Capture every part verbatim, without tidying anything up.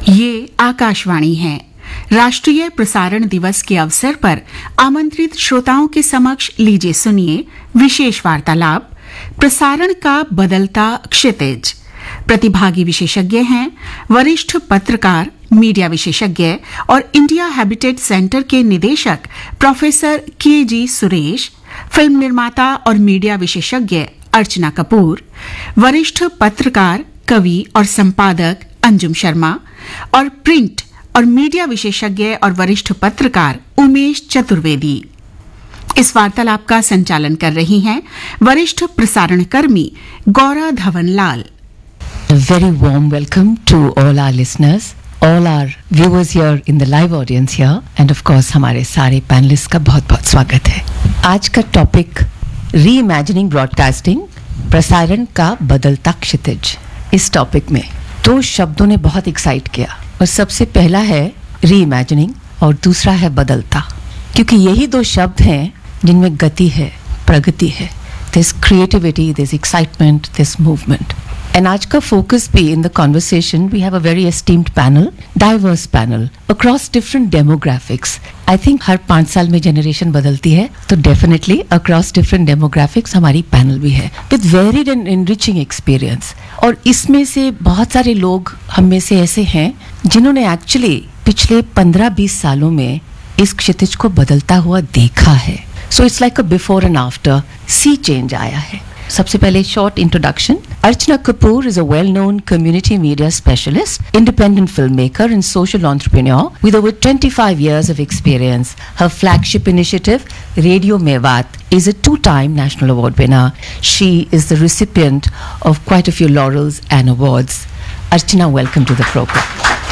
ये आकाशवाणी है। राष्ट्रीय प्रसारण दिवस के अवसर पर आमंत्रित श्रोताओं के समक्ष लीजिए सुनिए विशेष वार्तालाप प्रसारण का बदलता क्षितिज। प्रतिभागी विशेषज्ञ हैं वरिष्ठ पत्रकार, मीडिया विशेषज्ञ और इंडिया हैबिटेट सेंटर के निदेशक प्रोफेसर के जी सुरेश, फिल्म निर्माता और मीडिया विशेषज्ञ अर्चना कपूर, वरिष्ठ पत्रकार, कवि और संपादक अंजुम शर्मा और प्रिंट और मीडिया विशेषज्ञ और वरिष्ठ पत्रकार उमेश चतुर्वेदी। इस वार्तालाप का संचालन कर रही हैं वरिष्ठ प्रसारण कर्मी गौरा धवन लाल। A very warm welcome to all our listeners, all our viewers here in the live audience here, and of course हमारे सारे पैनलिस्ट का बहुत बहुत स्वागत है। आज का टॉपिक रीइमेजिनिंग ब्रॉडकास्टिंग, प्रसारण का बदलता क्षितिज। इस टॉपिक में दो शब्दों ने बहुत एक्साइट किया और सबसे पहला है रीइमेजिनिंग और दूसरा है बदलता, क्योंकि यही दो शब्द हैं जिनमें गति है, प्रगति है। There's creativity, there's excitement, there's movement. And आज का focus भी in the conversation, we have a very esteemed panel, diverse panel, across different demographics. I think हर पाँच साल में generation बदलती है, तो definitely across different demographics हमारी panel भी है, with varied and enriching experience. और इसमें से बहुत सारे लोग हम में से ऐसे हैं जिन्होंने actually पिछले पंद्रह बीस सालों में इस क्षितिज को बदलता हुआ देखा है। So it's like a before and after, sea change आया है। सबसे पहले short introduction. Archana Kapoor is a well-known community media specialist, independent filmmaker and social entrepreneur with over twenty-five years of experience. Her flagship initiative, Radio Mewat, is a two-time national award winner. She is the recipient of quite a few laurels and awards. Archana, welcome to the program.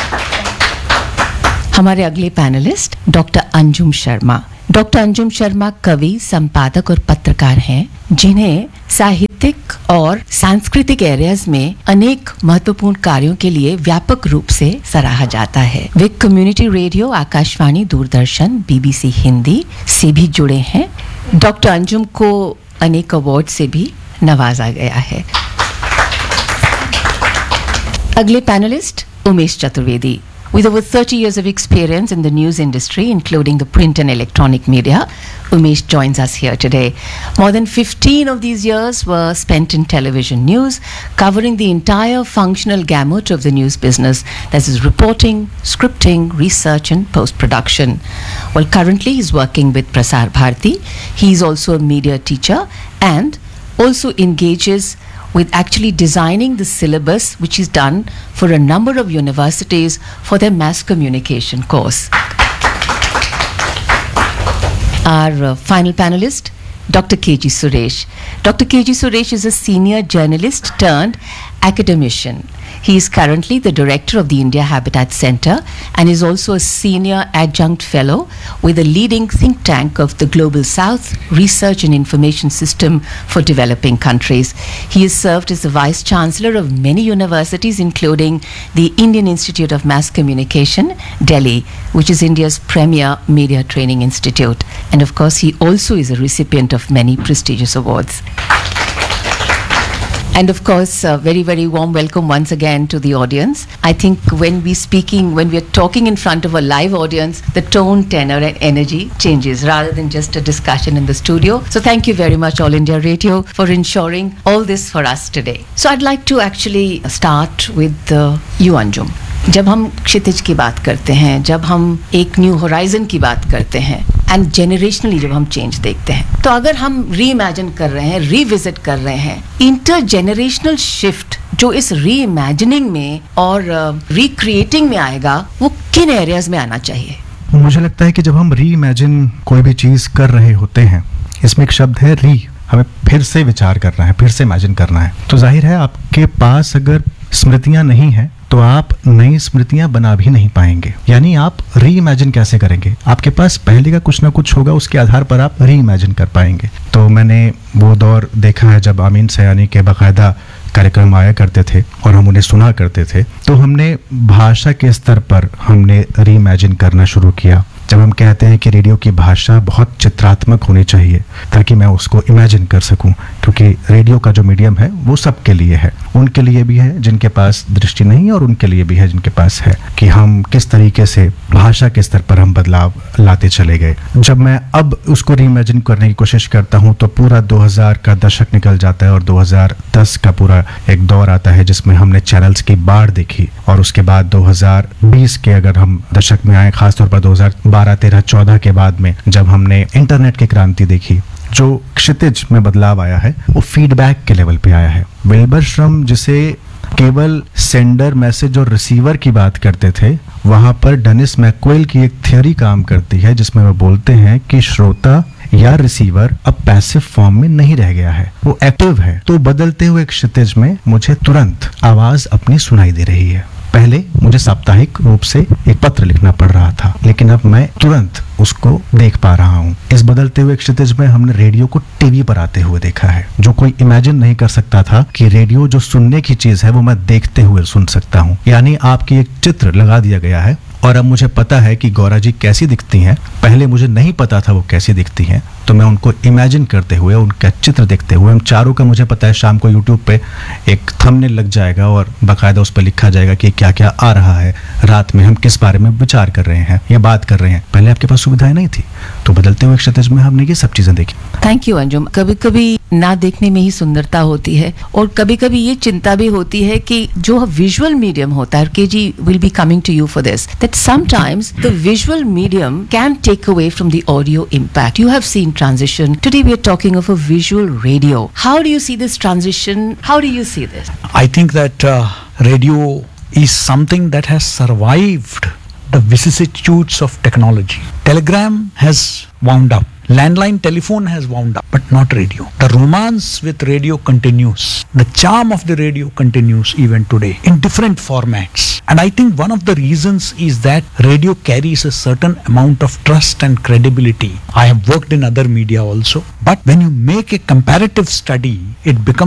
हमारे अगले panelist doctor Anjum Sharma. Doctor Anjum Sharma कवि, संपादक और पत्रकार हैं, जिन्हें साहित्यिक और सांस्कृतिक एरियाज में अनेक महत्वपूर्ण कार्यों के लिए व्यापक रूप से सराहा जाता है। वे community radio, Akashvani, Doordarshan, BBC Hindi से भी जुड़े हैं। डॉक्टर अंजुम को अनेक अवार्ड से भी नवाजा गया है। अगले panelist Umesh Chaturvedi. With over thirty years of experience in the news industry, including the print and electronic media, Umesh joins us here today. More than fifteen of these years were spent in television news, covering the entire functional gamut of the news business. That is reporting, scripting, research and post-production. Well, currently he's working with Prasar Bharati. He's also a media teacher and also engages with actually designing the syllabus, which is done for a number of universities for their mass communication course. Our uh, final panelist, Doctor K G Suresh. Doctor K G Suresh is a senior journalist turned academician. He is currently the director of the India Habitat Center and is also a senior adjunct fellow with a leading think tank of the Global South Research and Information System for Developing Countries. He has served as the vice chancellor of many universities, including the Indian Institute of Mass Communication, Delhi, which is India's premier media training institute. And of course, he also is a recipient of many prestigious awards. And of course, a very, very warm welcome once again to the audience. I think when we speaking, when we are talking in front of a live audience, the tone, tenor and energy changes rather than just a discussion in the studio. So thank you very much, All India Radio, for ensuring all this for us today. So I'd like to actually start with uh, you, Anjum. जब हम क्षितिज की बात करते हैं, जब हम एक new horizon की बात करते हैं एंड जेनरेशनली जब हम चेंज देखते हैं, तो अगर हम रीइमेजिन कर रहे हैं, रिविजिट कर रहे हैं, इंटर जेनरेशनल शिफ्ट जो इस रीइमेजिनिंग में और रिक्रिएटिंग में आएगा, वो किन एरियाज में आना चाहिए? मुझे लगता है कि जब हम रीइमेजिन कोई भी चीज कर रहे होते हैं, इसमें एक शब्द है री, हमें फिर से विचार करना है, फिर से इमेजिन करना है। तो जाहिर है आपके पास अगर स्मृतियां नहीं हैं तो आप नई स्मृतियां बना भी नहीं पाएंगे। यानी आप री इमेजिन कैसे करेंगे? आपके पास पहले का कुछ ना कुछ होगा, उसके आधार पर आप री इमेजिन कर पाएंगे। तो मैंने वो दौर देखा है जब आमीन सयानी के बाकायदा कार्यक्रम आया करते थे और हम उन्हें सुना करते थे, तो हमने भाषा के स्तर पर हमने री इमेजिन करना शुरू किया। जब हम कहते हैं कि रेडियो की भाषा बहुत चित्रात्मक होनी चाहिए ताकि मैं उसको इमेजिन कर सकूं, क्योंकि रेडियो का जो मीडियम है वो सबके लिए है, उनके लिए भी है जिनके पास दृष्टि नहीं है और उनके लिए भी है जिनके पास है, कि हम किस तरीके से भाषा के स्तर पर हम बदलाव लाते चले गए। जब मैं अब उसको रीइमेजिन करने की कोशिश करता हूं तो पूरा दो हज़ार का दशक निकल जाता है और दो हज़ार दस का पूरा एक दौर आता है जिसमें हमने चैनल्स की बाढ़ देखी, और उसके बाद दो हज़ार बीस के अगर हम दशक में आए, खासतौर पर दो हज़ार बारह तेरह चौदह के बाद में जब हमने इंटरनेट की क्रांति देखी, जो क्षितिज में बदलाव आया है वो फीडबैक के लेवल पे आया है। विल्बर श्रम जिसे केवल सेंडर, मैसेज और रिसीवर की बात करते थे, वहां पर डेनिस मैकक्वेल की एक थ्योरी काम करती है जिसमें वो बोलते हैं कि श्रोता या रिसीवर अब पैसिव फॉर्म में नहीं रह गया है, वो एक्टिव है। तो बदलते हुए क्षितिज में मुझे तुरंत आवाज अपनी सुनाई दे रही है। पहले मुझे साप्ताहिक रूप से एक पत्र लिखना पड़ रहा था, लेकिन अब मैं तुरंत उसको देख पा रहा हूँ। इस बदलते हुए क्षितिज में हमने रेडियो को टीवी पर आते हुए देखा है, जो कोई इमेजिन नहीं कर सकता था कि रेडियो जो सुनने की चीज है वो मैं देखते हुए सुन सकता हूँ। यानी आपकी एक चित्र लगा दिया गया है और अब मुझे पता है कि गौरा जी कैसी दिखती हैं। पहले मुझे नहीं पता था वो कैसी दिखती हैं, तो मैं उनको इमेजिन करते हुए, उनका चित्र देखते हुए, हम चारों का मुझे पता है शाम को यूट्यूब पे एक थंबनेल लग जाएगा और बाकायदा उस पर लिखा जाएगा कि क्या क्या आ रहा है, रात में हम किस बारे में विचार कर रहे हैं या बात कर रहे हैं। पहले आपके पास सुविधाएं नहीं थी, तो बदलते हुए क्षितिज में हमने ये सब चीजें देखी। Thank you Anjum. कभी कभी ना देखने में ही सुंदरता होती है और कभी कभी ये चिंता भी होती है कि जो विजुअल मीडियम होता है, KG will be coming to you for this, that sometimes the visual medium can take away from the audio impact. You have seen transition. Today we are talking of a visual radio. How do you see this transition? How do you see this? I think that uh, radio is something that has survived the vicissitudes of technology. Telegram has wound up. Landline telephone has wound up, but not radio. The romance with radio continues. The charm of the radio continues even today in different formats. And I think one of the reasons is that radio carries a certain amount of trust and credibility. I have worked in other media also, but when you make a comparative study, it becomes